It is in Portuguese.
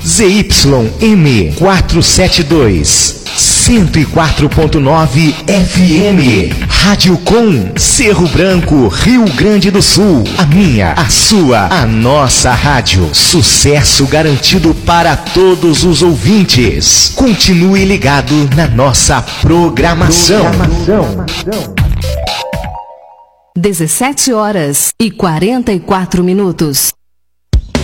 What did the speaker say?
ZYM 472, 104.9 FM. Rádio Com, Cerro Branco, Rio Grande do Sul. A minha, a sua, a nossa rádio. Sucesso garantido para todos os ouvintes. Continue ligado na nossa programação. 17h44.